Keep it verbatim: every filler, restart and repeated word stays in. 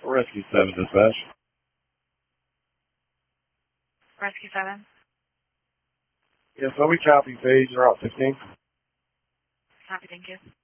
Rescue seven dispatch. Rescue seven. Yes, so we copy page Route fifteen. Copy, thank you.